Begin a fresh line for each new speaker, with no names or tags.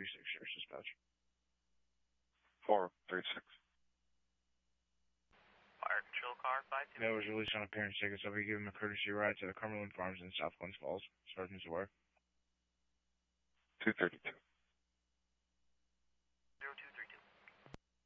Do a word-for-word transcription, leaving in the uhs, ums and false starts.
Six Sheriff's Dispatch.
four thirty-six.
Fire control car, five two.
Male was released on appearance tickets. I'll be giving him a courtesy ride to the Cumberland Farms in South Glens Falls. Sergeant's aware.
two thirty-two.